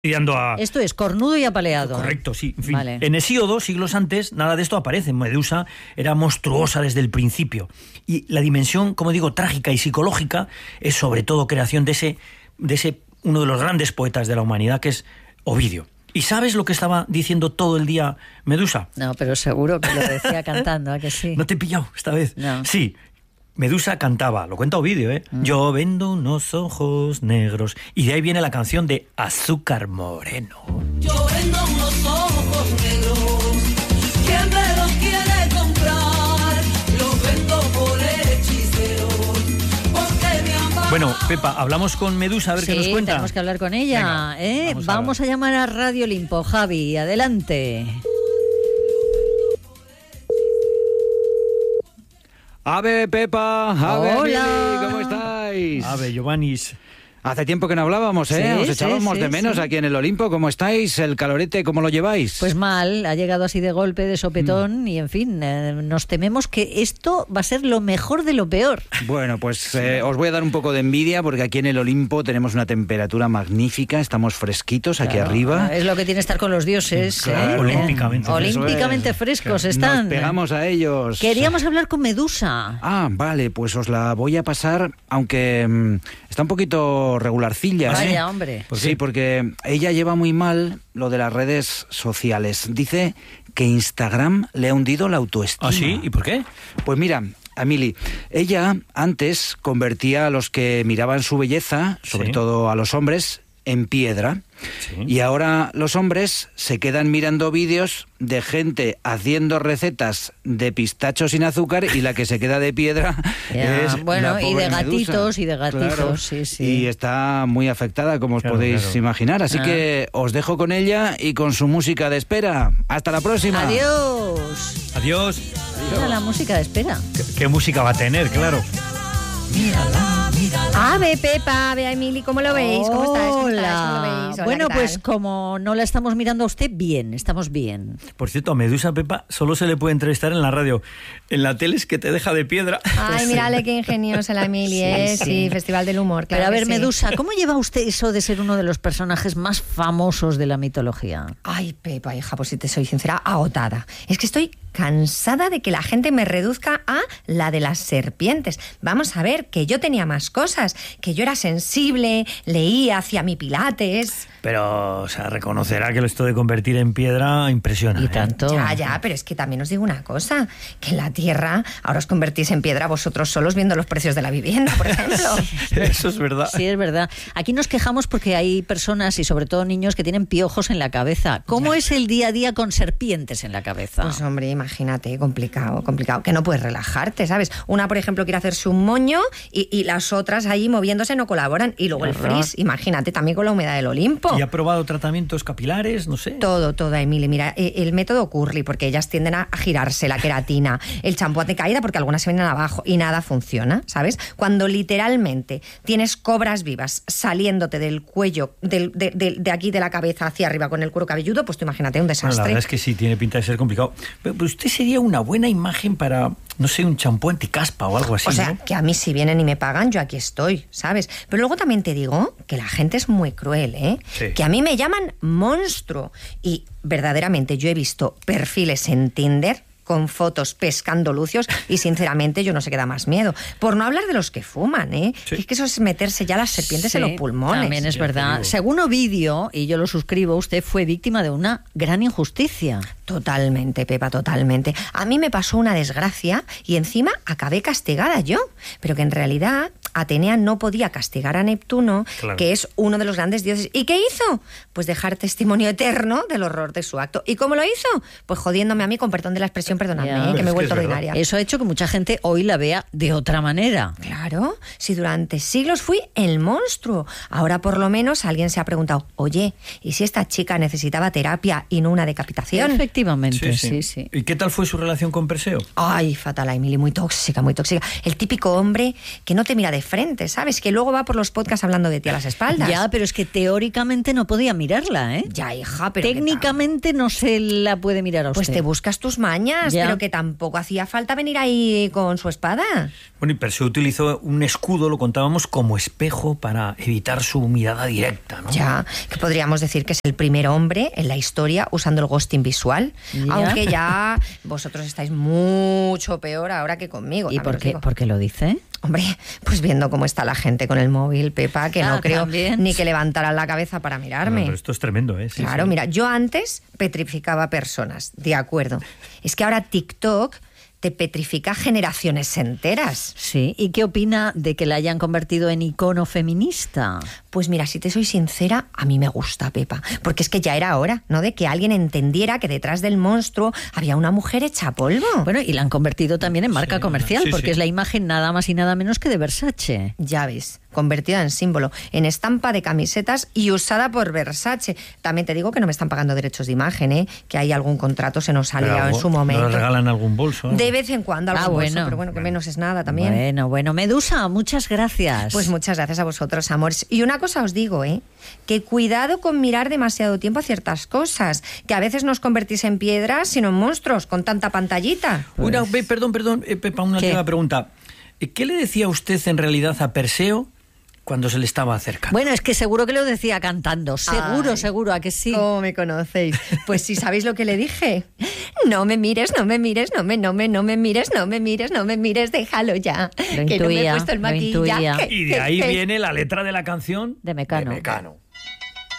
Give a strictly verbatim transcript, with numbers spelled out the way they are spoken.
A... Esto es cornudo y apaleado. Correcto, sí. En fin, vale. En Hesíodo, siglos antes, nada de esto aparece. Medusa era monstruosa desde el principio. Y la dimensión, como digo, trágica y psicológica es sobre todo creación de ese, de ese uno de los grandes poetas de la humanidad, que es Ovidio. ¿Y sabes lo que estaba diciendo todo el día Medusa? No, pero seguro que lo decía cantando, ¿a que sí? ¿No te he pillado esta vez? No. Sí. Medusa cantaba, lo cuenta Ovidio, ¿eh? Mm. Yo vendo unos ojos negros. Y de ahí viene la canción de Azúcar Moreno. Yo vendo unos ojos negros, ¿quién me los quiere comprar? Los vendo por hechicero, porque me aman. Bueno, Pepa, hablamos con Medusa a ver sí, qué nos cuenta. Tenemos que hablar con ella. Venga, ¿eh? Vamos, vamos a, a llamar a Radio Olimpo. Javi, adelante. Ave Pepa, Ave Hola. Mili, ¿cómo estáis? Ave Giovannis. Hace tiempo que no hablábamos, ¿eh? Sí, Os echábamos sí, de sí, menos sí. aquí en el Olimpo. ¿Cómo estáis? ¿El calorete cómo lo lleváis? Pues mal, ha llegado así de golpe, de sopetón, mm. y en fin, eh, nos tememos que esto va a ser lo mejor de lo peor. Bueno, pues eh, os voy a dar un poco de envidia porque aquí en el Olimpo tenemos una temperatura magnífica, estamos fresquitos aquí claro, arriba. Es lo que tiene estar con los dioses. Claro, ¿eh? olímpicamente. Eh, olímpicamente es. frescos Claro. están. Nos pegamos a ellos. Queríamos hablar con Medusa. Ah, vale, pues os la voy a pasar, aunque mmm, está un poquito regularcilla. Vaya, ¿eh? hombre. ¿Por sí, porque ella lleva muy mal lo de las redes sociales. Dice que Instagram le ha hundido la autoestima. ¿Ah, sí? ¿Y por qué? Pues mira, Emily, ella antes convertía a los que miraban su belleza, sobre sí. todo a los hombres, en piedra. Sí. Y ahora los hombres se quedan mirando vídeos de gente haciendo recetas de pistacho sin azúcar y la que se queda de piedra ya, es bueno, la y de pobre gatitos Medusa. y de gatitos, claro. sí, sí. Y está muy afectada, como os claro, podéis claro. imaginar. Así ah. que os dejo con ella y con su música de espera. Hasta la próxima. Adiós. Adiós. Mira la música de espera. ¿Qué, qué música va a tener? Claro. Mírala, mírala. Ave, Pepa, Ave, Emily, ¿cómo lo veis? ¿Cómo estáis? ¿Cómo estáis? ¿Cómo lo veis? Hola, bueno, ¿qué pues tal? como no la estamos mirando a usted, bien, estamos bien. Por cierto, a Medusa, Pepa, solo se le puede entrevistar en la radio. En la tele es que te deja de piedra. Ay, mírale qué ingeniosa la Emily, Sí, ¿eh? sí. Sí, Festival del Humor, claro. Pero a que ver, sí. Medusa, ¿cómo lleva usted eso de ser uno de los personajes más famosos de la mitología? Ay, Pepa, hija, pues si te soy sincera, agotada. Es que estoy cansada de que la gente me reduzca a la de las serpientes. Vamos a ver, que yo tenía más cosas, que yo era sensible, leía, hacía mi pilates. Pero, o sea, reconocerá que esto de convertir en piedra impresiona. Y ¿eh? tanto. Ya, ya, pero es que también os digo una cosa, que en la Tierra ahora os convertís en piedra vosotros solos viendo los precios de la vivienda, por ejemplo. Eso es verdad. Sí, es verdad. Aquí nos quejamos porque hay personas, y sobre todo niños, que tienen piojos en la cabeza. ¿Cómo ya. es el día a día con serpientes en la cabeza? Pues hombre, imagínate, complicado, complicado, que no puedes relajarte, ¿sabes? Una, por ejemplo, quiere hacerse un moño y, y las otras ahí moviéndose no colaboran. Y luego el frizz, imagínate, también con la humedad del Olimpo. ¿Y ha probado tratamientos capilares? No sé. Todo, todo, Emily. Mira, el método Curly, porque ellas tienden a girarse, la queratina, el champú de caída, porque algunas se vienen abajo y nada funciona, ¿sabes? Cuando literalmente tienes cobras vivas saliéndote del cuello, del, de, de, de aquí de la cabeza hacia arriba con el cuero cabelludo, pues tú imagínate un desastre. Bueno, la verdad es que sí, tiene pinta de ser complicado. Pero, pero usted sería una buena imagen para, no sé, un champú anticaspa o algo así, O sea, ¿no? que a mí si vienen y me pagan, yo aquí estoy, ¿sabes? Pero luego también te digo que la gente es muy cruel, ¿eh? Sí. Que a mí me llaman monstruo. Y verdaderamente yo he visto perfiles en Tinder con fotos pescando lucios y sinceramente yo no sé qué da más miedo. Por no hablar de los que fuman, ¿eh? Sí. Es que eso es meterse ya las serpientes Sí, en los pulmones. También es Ya verdad. te digo. Según Ovidio, y yo lo suscribo, usted fue víctima de una gran injusticia. Totalmente, Pepa, totalmente. A mí me pasó una desgracia y encima acabé castigada yo. Pero que en realidad Atenea no podía castigar a Neptuno, Claro. que es uno de los grandes dioses. ¿Y qué hizo? Pues dejar testimonio eterno del horror de su acto. ¿Y cómo lo hizo? Pues jodiéndome a mí, con perdón de la expresión, perdonadme, Ya. ¿eh? Pero que me he es que vuelto es verdad. ordinaria. Eso ha hecho que mucha gente hoy la vea de otra manera. Claro, si durante siglos fui el monstruo. Ahora por lo menos alguien se ha preguntado, oye, ¿y si esta chica necesitaba terapia y no una decapitación? Efectivamente, sí, sí. ¿Y qué tal fue su relación con Perseo? Ay, fatal, Emily, muy tóxica, muy tóxica. El típico hombre que no te mira de de frente, ¿sabes? Que luego va por los podcasts hablando de ti a las espaldas. Ya, pero es que teóricamente no podía mirarla, ¿eh? Ya, hija, pero... Técnicamente no se la puede mirar a usted. Pues te buscas tus mañas, Ya. pero que tampoco hacía falta venir ahí con su espada. Bueno, y Perseo utilizó un escudo, lo contábamos, como espejo para evitar su mirada directa, ¿no? Ya, que podríamos decir que es el primer hombre en la historia usando el ghosting visual, Ya. aunque ya vosotros estáis mucho peor ahora que conmigo. ¿Y también por os qué, digo. por qué lo dice? Hombre, pues viendo cómo está la gente con el móvil, Pepa, que Ah, no creo también. ni que levantaran la cabeza para No, mirarme. pero esto es tremendo, ¿eh? Sí, Claro, sí. mira, yo antes petrificaba personas, de acuerdo. Es que ahora TikTok te petrifica generaciones enteras. Sí. ¿Y qué opina de que la hayan convertido en icono feminista? Pues mira, si te soy sincera, a mí me gusta, Pepa, porque es que ya era hora, ¿no?, de que alguien entendiera que detrás del monstruo había una mujer hecha polvo. Bueno, y la han convertido también en marca Sí, comercial, sí, porque sí. es la imagen nada más y nada menos que de Versace. Ya ves, convertida en símbolo, en estampa de camisetas y usada por Versace. También te digo que no me están pagando derechos de imagen, ¿eh? Que hay algún contrato, se nos ha Pero liado en algo- su momento. ¿No le regalan algún bolso? algo? De vez en cuando algún Ah, bolso, bueno. pero bueno, que menos es nada también. Bueno, bueno. Medusa, muchas gracias. Pues muchas gracias a vosotros, amores. Y una cosa os digo, ¿eh? Que cuidado con mirar demasiado tiempo a ciertas cosas, que a veces nos convertís en piedras, sino en monstruos, con tanta pantallita. Una, ve, perdón, perdón, eh, Pepa, una ¿Qué? última pregunta. Eh, ¿Qué le decía usted en realidad a Perseo cuando se le estaba acercando? Bueno, es que seguro que lo decía cantando. Seguro, Ay. seguro, ¿a que sí? ¿Cómo me conocéis? Pues sí, ¿sabéis lo que le dije? No me mires, no me mires, no me, no me, no me mires, no me mires, no me mires, déjalo ya. Lo que no me he intuía, puesto el lo intuía. maquillaje. Y de ahí viene la letra de la canción De Mecano. De Mecano.